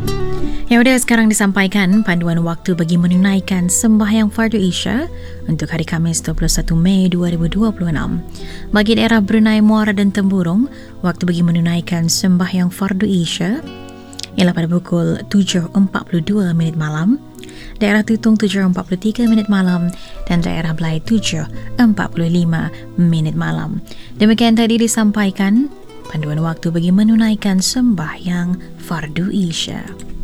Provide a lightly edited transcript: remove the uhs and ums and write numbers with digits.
Yang sudah sekarang disampaikan panduan waktu bagi menunaikan sembahyang Fardu Isya untuk hari Khamis 21 Mei 2026. Bagi daerah Brunei, Muara dan Temburong, waktu bagi menunaikan sembahyang Fardu Isya ialah pada pukul 7.42 minit malam, daerah Tutung 7.43 minit malam dan daerah Belai 7.45 minit malam. Demikian tadi disampaikan panduan waktu bagi menunaikan sembahyang Fardu Isya.